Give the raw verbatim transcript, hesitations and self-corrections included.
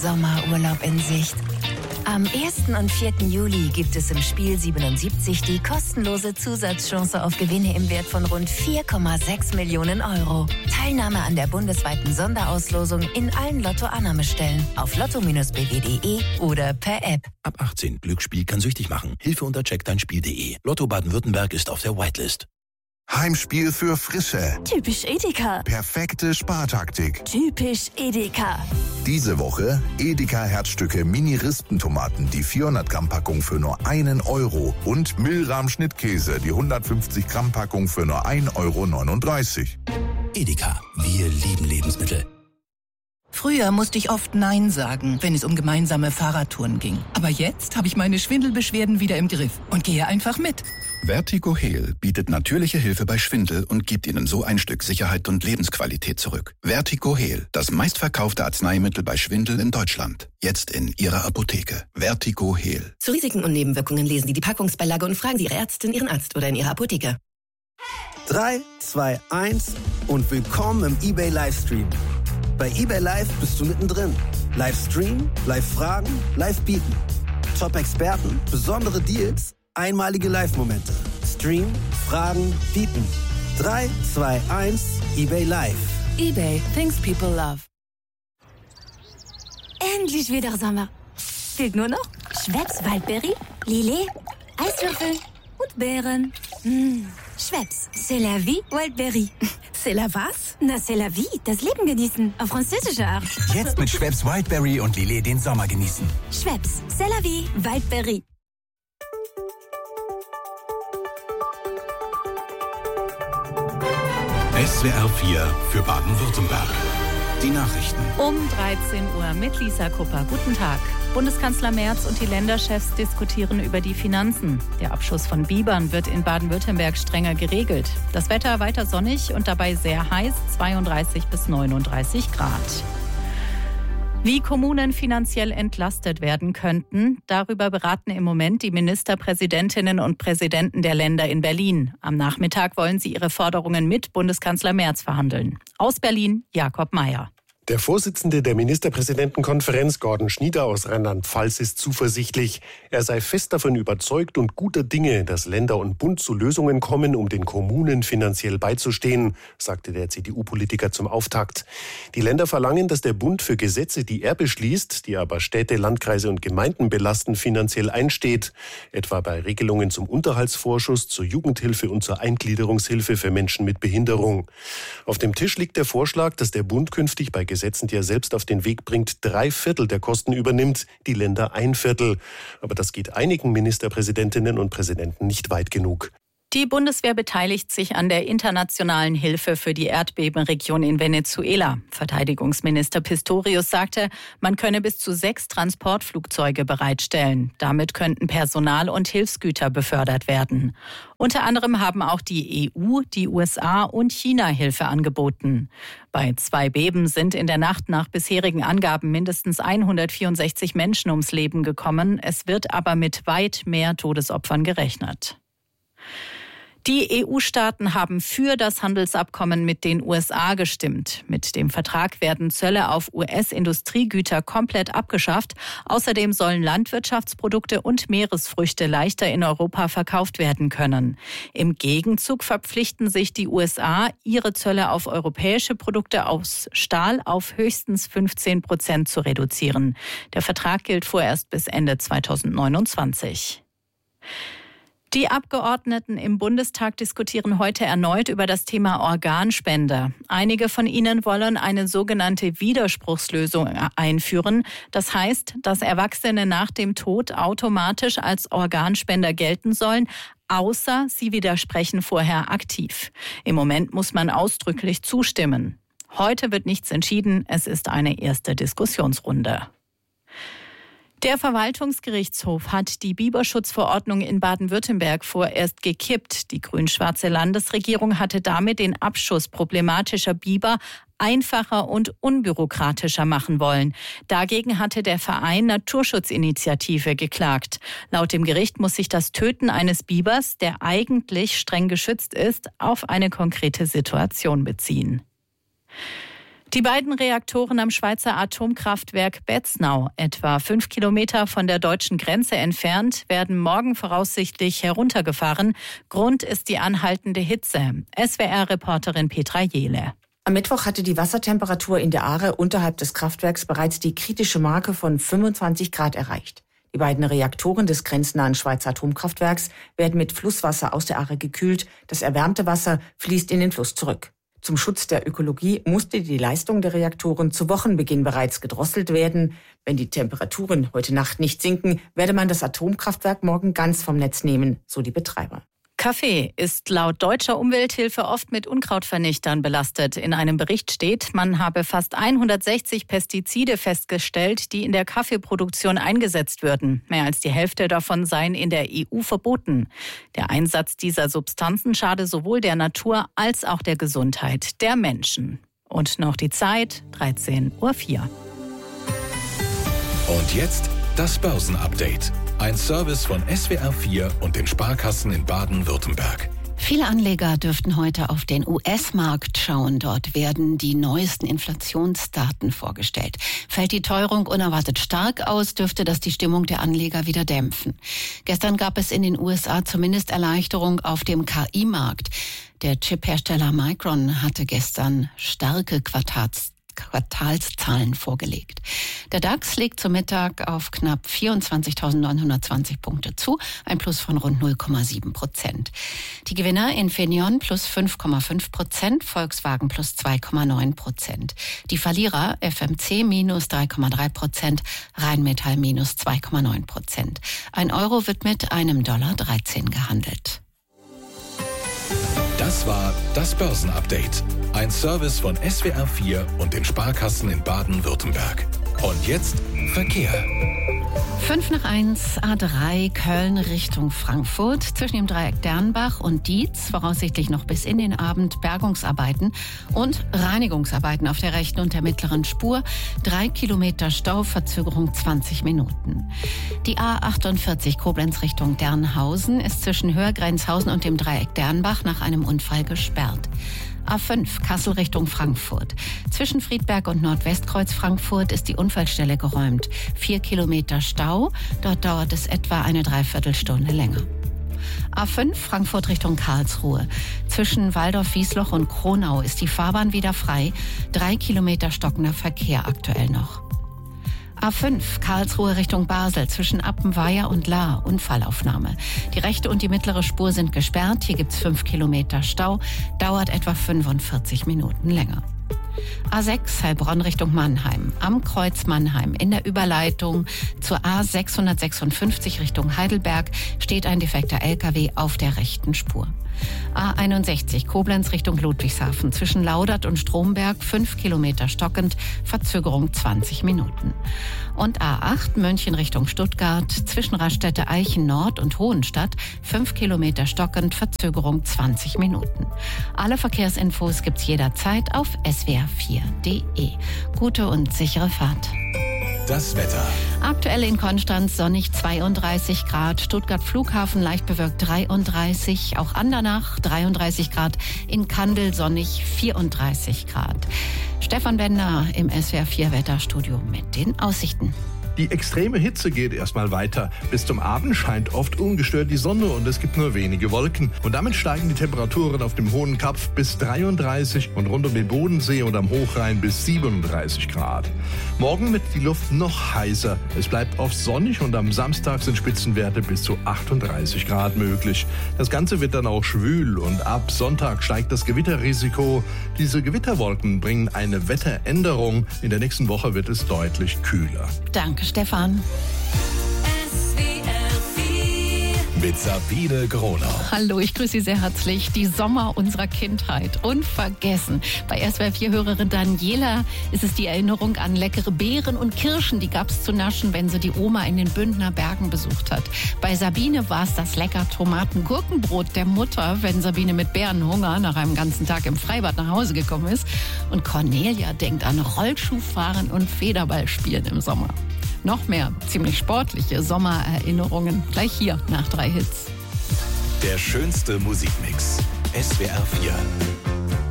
Sommerurlaub in Sicht. Am ersten und vierten Juli gibt es im Spiel siebenundsiebzig die kostenlose Zusatzchance auf Gewinne im Wert von rund vier Komma sechs Millionen Euro. Teilnahme an der bundesweiten Sonderauslosung in allen Lotto-Annahmestellen auf lotto Bindestrich b w punkt de oder per App. Ab achtzehn. Glücksspiel kann süchtig machen. Hilfe unter check dein spiel punkt de. Lotto Baden-Württemberg ist auf der Whitelist. Heimspiel für Frische. Typisch Edeka. Perfekte Spartaktik. Typisch Edeka. Diese Woche Edeka Herzstücke Mini-Rispentomaten, die vierhundert Gramm Packung für nur einen Euro und Milram Schnittkäse, die hundertfünfzig Gramm Packung für nur ein Euro neununddreißig. Edeka, wir lieben Lebensmittel. Früher musste ich oft Nein sagen, wenn es um gemeinsame Fahrradtouren ging. Aber jetzt habe ich meine Schwindelbeschwerden wieder im Griff und gehe einfach mit. Vertigo Heal bietet natürliche Hilfe bei Schwindel und gibt Ihnen so ein Stück Sicherheit und Lebensqualität zurück. Vertigo Heal, das meistverkaufte Arzneimittel bei Schwindel in Deutschland. Jetzt in Ihrer Apotheke. Vertigo Heal. Zu Risiken und Nebenwirkungen lesen Sie die Packungsbeilage und fragen Sie Ihre Ärztin, Ihren Arzt oder in Ihrer Apotheke. drei, zwei, eins und willkommen im eBay Livestream. Bei eBay Live bist du mittendrin. Livestream, Live-Fragen, Live-Bieten. Top-Experten, besondere Deals, einmalige Live-Momente. Stream, Fragen, Bieten. drei, zwei, eins, eBay Live. eBay, things people love. Endlich wieder Sommer. Fehlt nur noch Schweppes Waldberry, Lillet, Eiswürfel und Beeren. Mmh. Schweppes, c'est la vie, Wildberry. C'est la was? Na, c'est la vie, das Leben genießen, auf französische Art. Jetzt mit Schweppes Wildberry und Lillet den Sommer genießen. Schweppes, c'est la vie, Wildberry. S W R vier für Baden-Württemberg. Die Nachrichten. Um dreizehn Uhr mit Lisa Kupper. Guten Tag. Bundeskanzler Merz und die Länderchefs diskutieren über die Finanzen. Der Abschuss von Bibern wird in Baden-Württemberg strenger geregelt. Das Wetter weiter sonnig und dabei sehr heiß, zweiunddreißig bis neununddreißig Grad. Wie Kommunen finanziell entlastet werden könnten, darüber beraten im Moment die Ministerpräsidentinnen und Präsidenten der Länder in Berlin. Am Nachmittag wollen sie ihre Forderungen mit Bundeskanzler Merz verhandeln. Aus Berlin, Jakob Mayer. Der Vorsitzende der Ministerpräsidentenkonferenz, Gordon Schnieder aus Rheinland-Pfalz, ist zuversichtlich. Er sei fest davon überzeugt und guter Dinge, dass Länder und Bund zu Lösungen kommen, um den Kommunen finanziell beizustehen, sagte der C D U-Politiker zum Auftakt. Die Länder verlangen, dass der Bund für Gesetze, die er beschließt, die aber Städte, Landkreise und Gemeinden belasten, finanziell einsteht. Etwa bei Regelungen zum Unterhaltsvorschuss, zur Jugendhilfe und zur Eingliederungshilfe für Menschen mit Behinderung. Auf dem Tisch liegt der Vorschlag, dass der Bund künftig bei Gesetzen, die er selbst auf den Weg bringt, drei Viertel der Kosten übernimmt, die Länder ein Viertel. Aber das geht einigen Ministerpräsidentinnen und Präsidenten nicht weit genug. Die Bundeswehr beteiligt sich an der internationalen Hilfe für die Erdbebenregion in Venezuela. Verteidigungsminister Pistorius sagte, man könne bis zu sechs Transportflugzeuge bereitstellen. Damit könnten Personal und Hilfsgüter befördert werden. Unter anderem haben auch die E U, die U S A und China Hilfe angeboten. Bei zwei Beben sind in der Nacht nach bisherigen Angaben mindestens hundertvierundsechzig Menschen ums Leben gekommen. Es wird aber mit weit mehr Todesopfern gerechnet. Die E U-Staaten haben für das Handelsabkommen mit den U S A gestimmt. Mit dem Vertrag werden Zölle auf U S-Industriegüter komplett abgeschafft. Außerdem sollen Landwirtschaftsprodukte und Meeresfrüchte leichter in Europa verkauft werden können. Im Gegenzug verpflichten sich die U S A, ihre Zölle auf europäische Produkte aus Stahl auf höchstens fünfzehn Prozent zu reduzieren. Der Vertrag gilt vorerst bis Ende zweitausendneunundzwanzig. Die Abgeordneten im Bundestag diskutieren heute erneut über das Thema Organspende. Einige von ihnen wollen eine sogenannte Widerspruchslösung einführen. Das heißt, dass Erwachsene nach dem Tod automatisch als Organspender gelten sollen, außer sie widersprechen vorher aktiv. Im Moment muss man ausdrücklich zustimmen. Heute wird nichts entschieden. Es ist eine erste Diskussionsrunde. Der Verwaltungsgerichtshof hat die Biberschutzverordnung in Baden-Württemberg vorerst gekippt. Die grün-schwarze Landesregierung hatte damit den Abschuss problematischer Biber einfacher und unbürokratischer machen wollen. Dagegen hatte der Verein Naturschutzinitiative geklagt. Laut dem Gericht muss sich das Töten eines Bibers, der eigentlich streng geschützt ist, auf eine konkrete Situation beziehen. Die beiden Reaktoren am Schweizer Atomkraftwerk Betznau, etwa fünf Kilometer von der deutschen Grenze entfernt, werden morgen voraussichtlich heruntergefahren. Grund ist die anhaltende Hitze. S W R-Reporterin Petra Jehle. Am Mittwoch hatte die Wassertemperatur in der Aare unterhalb des Kraftwerks bereits die kritische Marke von fünfundzwanzig Grad erreicht. Die beiden Reaktoren des grenznahen Schweizer Atomkraftwerks werden mit Flusswasser aus der Aare gekühlt. Das erwärmte Wasser fließt in den Fluss zurück. Zum Schutz der Ökologie musste die Leistung der Reaktoren zu Wochenbeginn bereits gedrosselt werden. Wenn die Temperaturen heute Nacht nicht sinken, werde man das Atomkraftwerk morgen ganz vom Netz nehmen, so die Betreiber. Kaffee ist laut deutscher Umwelthilfe oft mit Unkrautvernichtern belastet. In einem Bericht steht, man habe fast hundertsechzig Pestizide festgestellt, die in der Kaffeeproduktion eingesetzt würden. Mehr als die Hälfte davon seien in der E U verboten. Der Einsatz dieser Substanzen schade sowohl der Natur als auch der Gesundheit der Menschen. Und noch die Zeit, dreizehn Uhr vier. Und jetzt das Börsenupdate. Ein Service von S W R vier und den Sparkassen in Baden-Württemberg. Viele Anleger dürften heute auf den U S-Markt schauen. Dort werden die neuesten Inflationsdaten vorgestellt. Fällt die Teuerung unerwartet stark aus, dürfte das die Stimmung der Anleger wieder dämpfen. Gestern gab es in den U S A zumindest Erleichterung auf dem K I-Markt. Der Chip-Hersteller Micron hatte gestern starke Quartals Quartalszahlen vorgelegt. Der DAX legt zum Mittag auf knapp vierundzwanzigtausendneunhundertzwanzig Punkte zu, ein Plus von rund null Komma sieben Prozent. Die Gewinner Infineon plus fünf Komma fünf Prozent, Volkswagen plus zwei Komma neun Prozent. Die Verlierer F M C minus drei Komma drei Prozent, Rheinmetall minus zwei Komma neun Prozent. Ein Euro wird mit einem Dollar dreizehn gehandelt. Das war das Börsenupdate. Ein Service von S W R vier und den Sparkassen in Baden-Württemberg. Und jetzt Verkehr. fünf nach eins, A drei, Köln Richtung Frankfurt. Zwischen dem Dreieck Dernbach und Dietz voraussichtlich noch bis in den Abend Bergungsarbeiten und Reinigungsarbeiten auf der rechten und der mittleren Spur. Drei Kilometer Stau, Verzögerung zwanzig Minuten. Die A achtundvierzig Koblenz Richtung Dernhausen ist zwischen Höhergrenzhausen und dem Dreieck Dernbach nach einem Unfall gesperrt. A fünf Kassel Richtung Frankfurt. Zwischen Friedberg und Nordwestkreuz Frankfurt ist die Unfallstelle geräumt. Vier Kilometer Stau, dort dauert es etwa eine Dreiviertelstunde länger. A fünf Frankfurt Richtung Karlsruhe. Zwischen Waldorf-Wiesloch und Kronau ist die Fahrbahn wieder frei. Drei Kilometer stockender Verkehr aktuell noch. A fünf Karlsruhe Richtung Basel zwischen Appenweier und Lahr, Unfallaufnahme. Die rechte und die mittlere Spur sind gesperrt. Hier gibt's fünf Kilometer Stau, dauert etwa fünfundvierzig Minuten länger. A sechs Heilbronn Richtung Mannheim. Am Kreuz Mannheim in der Überleitung zur A sechshundertsechsundfünfzig Richtung Heidelberg steht ein defekter L K W auf der rechten Spur. A einundsechzig Koblenz Richtung Ludwigshafen. Zwischen Laudert und Stromberg fünf Kilometer stockend, Verzögerung zwanzig Minuten. Und A acht München Richtung Stuttgart. Zwischen Raststätte Eichen Nord und Hohenstadt fünf Kilometer stockend, Verzögerung zwanzig Minuten. Alle Verkehrsinfos gibt's jederzeit auf S W R vier punkt de. Gute und sichere Fahrt. Das Wetter. Aktuell in Konstanz sonnig zweiunddreißig Grad, Stuttgart Flughafen leicht bewölkt dreiunddreißig, auch Andernach dreiunddreißig Grad, in Kandel sonnig vierunddreißig Grad. Stefan Bender im S W R vier Wetterstudio mit den Aussichten. Die extreme Hitze geht erstmal weiter. Bis zum Abend scheint oft ungestört die Sonne und es gibt nur wenige Wolken. Und damit steigen die Temperaturen auf dem Hohen Kapf bis dreiunddreißig und rund um den Bodensee und am Hochrhein bis siebenunddreißig Grad. Morgen wird die Luft noch heißer. Es bleibt oft sonnig und am Samstag sind Spitzenwerte bis zu achtunddreißig Grad möglich. Das Ganze wird dann auch schwül und ab Sonntag steigt das Gewitterrisiko. Diese Gewitterwolken bringen eine Wetteränderung. In der nächsten Woche wird es deutlich kühler. Danke, Stefan. Mit Sabine Gronau. Hallo, ich grüße Sie sehr herzlich. Die Sommer unserer Kindheit. Unvergessen. Bei S W R vier-Hörerin Daniela ist es die Erinnerung an leckere Beeren und Kirschen. Die gab es zu naschen, wenn sie die Oma in den Bündner Bergen besucht hat. Bei Sabine war es das lecker Tomaten-Gurkenbrot der Mutter, wenn Sabine mit Bärenhunger nach einem ganzen Tag im Freibad nach Hause gekommen ist. Und Cornelia denkt an Rollschuhfahren und Federballspielen im Sommer. Noch mehr ziemlich sportliche Sommererinnerungen gleich hier nach drei Hits. Der schönste Musikmix. S W R vier.